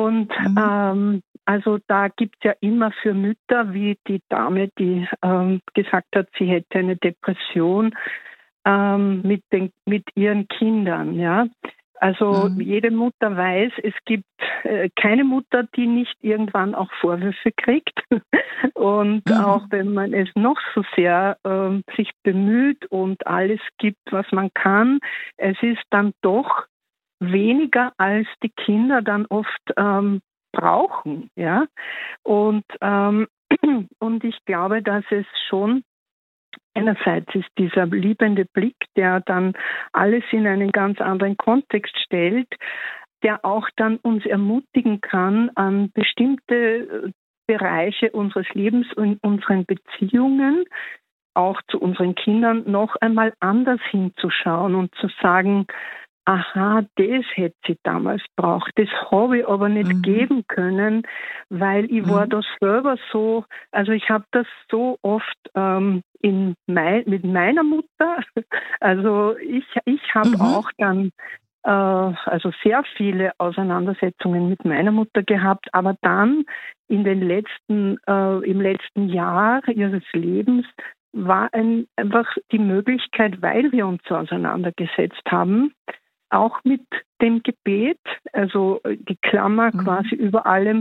Und also da gibt es ja immer für Mütter, wie die Dame, die gesagt hat, sie hätte eine Depression mit ihren Kindern. Ja? Also jede Mutter weiß, es gibt keine Mutter, die nicht irgendwann auch Vorwürfe kriegt. Und auch wenn man es noch so sehr sich bemüht und alles gibt, was man kann, es ist dann doch weniger, als die Kinder dann oft brauchen. Ja? Und ich glaube, dass es schon einerseits ist dieser liebende Blick, der dann alles in einen ganz anderen Kontext stellt, der auch dann uns ermutigen kann, an bestimmte Bereiche unseres Lebens und unseren Beziehungen, auch zu unseren Kindern, noch einmal anders hinzuschauen und zu sagen, aha, das hätte sie damals braucht. Das habe ich aber nicht geben können, weil ich war das selber so, also ich habe das so oft mit meiner Mutter, also ich habe auch dann also sehr viele Auseinandersetzungen mit meiner Mutter gehabt, aber dann im letzten Jahr ihres Lebens war einfach die Möglichkeit, weil wir uns so auseinandergesetzt haben, auch mit dem Gebet, also die Klammer quasi über allem,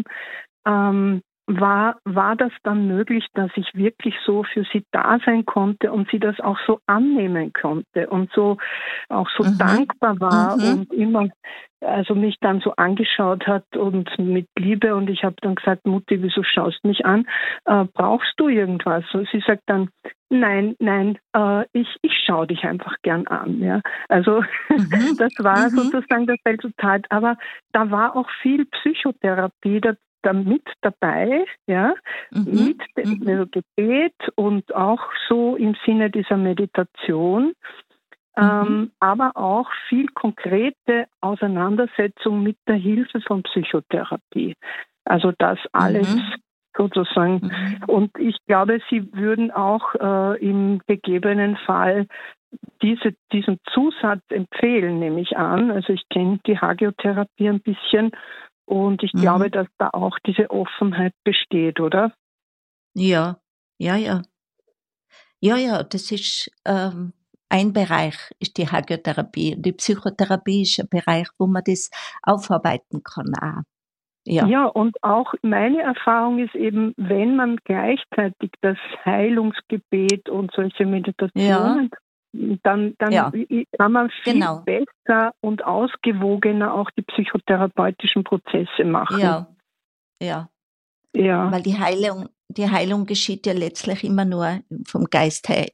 war das dann möglich, dass ich wirklich so für sie da sein konnte und sie das auch so annehmen konnte und so auch so dankbar war und immer also mich dann so angeschaut hat und mit Liebe, und ich habe dann gesagt, Mutti, wieso schaust du mich an? Brauchst du irgendwas? Und sie sagt dann, nein, ich schaue dich einfach gern an. Ja? Also das war sozusagen das Resultat, aber da war auch viel Psychotherapie mit dabei, ja, mit dem Gebet und auch so im Sinne dieser Meditation, aber auch viel konkrete Auseinandersetzung mit der Hilfe von Psychotherapie. Also das alles sozusagen. Und ich glaube, Sie würden auch im gegebenen Fall diesen Zusatz empfehlen, nehme ich an. Also ich kenne die Hagiotherapie ein bisschen. Und ich glaube, dass da auch diese Offenheit besteht, oder? Ja, das ist ein Bereich, ist die Hagiotherapie. Die Psychotherapie ist ein Bereich, wo man das aufarbeiten kann auch. Ja, und auch meine Erfahrung ist eben, wenn man gleichzeitig das Heilungsgebet und solche Meditationen dann kann man viel besser und ausgewogener auch die psychotherapeutischen Prozesse machen. Ja. Weil die Heilung geschieht ja letztlich immer nur vom Geist her,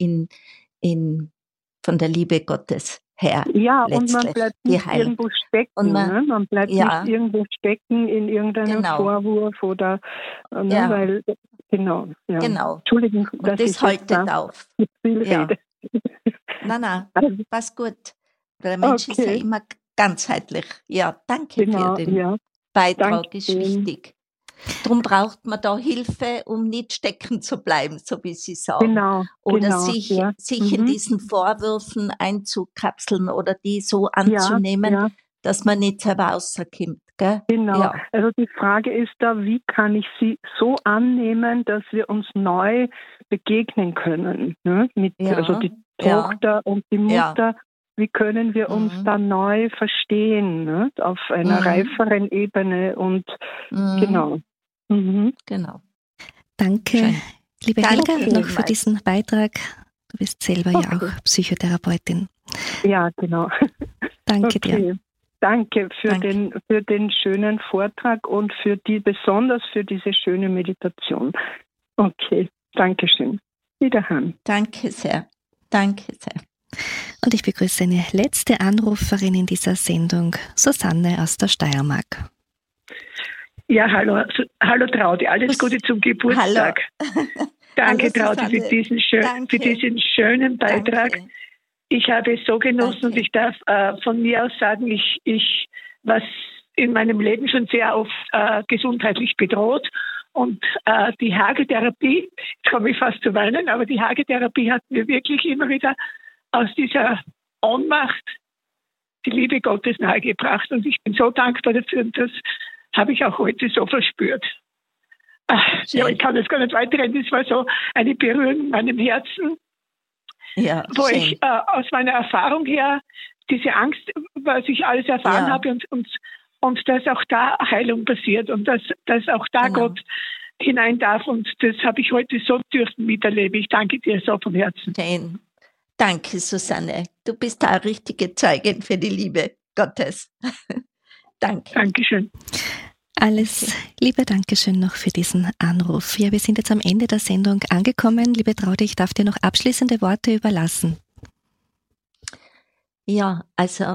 von der Liebe Gottes her. Ja, letztlich. Und man bleibt nicht irgendwo stecken. Man bleibt nicht irgendwo stecken in irgendeinem Vorwurf oder weil genau. Entschuldigung, und das haltet auf. Viel Rede. Nein, passt gut. Der Mensch ist ja immer ganzheitlich. Ja, danke für den Beitrag, danke. Ist wichtig. Darum braucht man da Hilfe, um nicht stecken zu bleiben, so wie Sie sagen. Oder sich in diesen Vorwürfen einzukapseln oder die so anzunehmen, dass man nicht selber rauskommt. Gell? Genau. Also die Frage ist da, wie kann ich sie so annehmen, dass wir uns neu begegnen können? Ne? Also die Tochter und die Mutter, wie können wir uns da neu verstehen, ne? Auf einer reiferen Ebene und genau. Genau. Danke, liebe Helga, noch für diesen Beitrag. Du bist selber ja auch Psychotherapeutin. Ja, genau. Danke dir. Danke für den schönen Vortrag und besonders für diese schöne Meditation. Okay, danke schön. Wiederhören. Danke sehr. Und ich begrüße eine letzte Anruferin in dieser Sendung, Susanne aus der Steiermark. Ja, hallo Traudi, alles Gute zum Geburtstag. Hallo. Danke Traudi für diesen schönen Beitrag. Danke. Ich habe es so genossen und ich darf von mir aus sagen, ich war in meinem Leben schon sehr oft gesundheitlich bedroht und die Hagiotherapie, jetzt komme ich fast zu weinen, aber die Hagiotherapie hat mir wirklich immer wieder aus dieser Ohnmacht die Liebe Gottes nahegebracht und ich bin so dankbar dafür, dass habe ich auch heute so verspürt. Ja, ich kann jetzt gar nicht weiterreden. Das war so eine Berührung in meinem Herzen, wo schön. Ich aus meiner Erfahrung her diese Angst, was ich alles erfahren habe und dass auch da Heilung passiert und dass auch da Gott hinein darf. Und das habe ich heute so dürfen miterleben. Ich danke dir so vom Herzen. Schön. Danke, Susanne. Du bist eine richtige Zeugin für die Liebe Gottes. Danke. Dankeschön. Alles Liebe, Dankeschön noch für diesen Anruf. Ja, wir sind jetzt am Ende der Sendung angekommen. Liebe Traute, ich darf dir noch abschließende Worte überlassen. Ja, also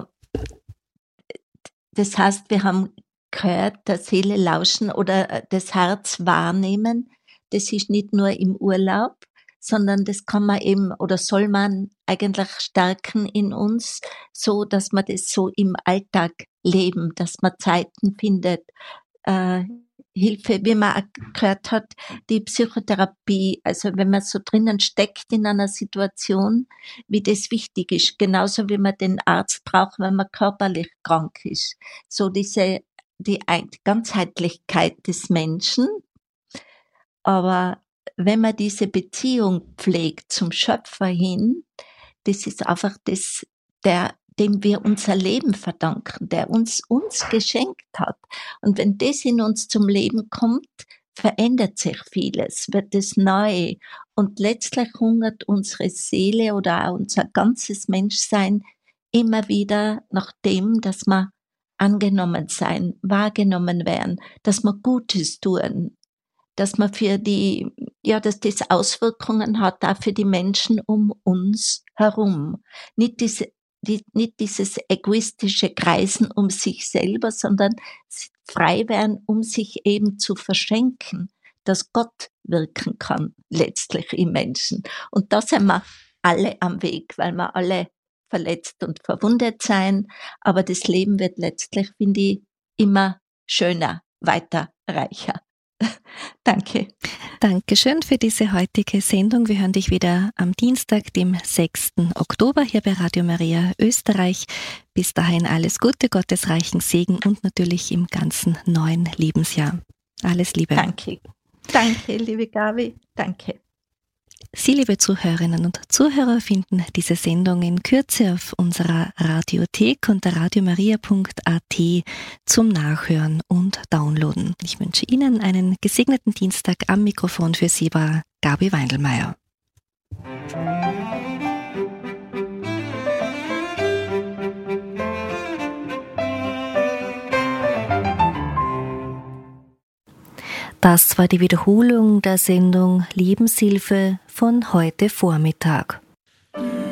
das heißt, wir haben gehört, der Seele lauschen oder das Herz wahrnehmen. Das ist nicht nur im Urlaub, sondern das kann man eben oder soll man eigentlich stärken in uns, so dass man das so im Alltag leben, dass man Zeiten findet, Hilfe, wie man auch gehört hat, die Psychotherapie, also wenn man so drinnen steckt in einer Situation, wie das wichtig ist, genauso wie man den Arzt braucht, wenn man körperlich krank ist. So die Ganzheitlichkeit des Menschen. Aber wenn man diese Beziehung pflegt zum Schöpfer hin, das ist einfach dem wir unser Leben verdanken, der uns geschenkt hat. Und wenn das in uns zum Leben kommt, verändert sich vieles, wird es neu. Und letztlich hungert unsere Seele oder auch unser ganzes Menschsein immer wieder nach dem, dass wir angenommen sein, wahrgenommen werden, dass wir Gutes tun, dass man dass das Auswirkungen hat auch für die Menschen um uns herum. Nicht dieses egoistische Kreisen um sich selber, sondern frei werden, um sich eben zu verschenken, dass Gott wirken kann, letztlich im Menschen. Und da sind wir alle am Weg, weil wir alle verletzt und verwundet sein, aber das Leben wird letztlich, finde ich, immer schöner, weiter, reicher. Danke. Dankeschön für diese heutige Sendung. Wir hören dich wieder am Dienstag, dem 6. Oktober hier bei Radio Maria Österreich. Bis dahin alles Gute, Gottes reichen Segen und natürlich im ganzen neuen Lebensjahr. Alles Liebe. Danke. Danke, liebe Gabi. Danke. Sie, liebe Zuhörerinnen und Zuhörer, finden diese Sendung in Kürze auf unserer Radiothek unter radiomaria.at zum Nachhören und Downloaden. Ich wünsche Ihnen einen gesegneten Dienstag. Am Mikrofon für Sie war Gabi Weindelmeier. Das war die Wiederholung der Sendung Lebenshilfe von heute Vormittag.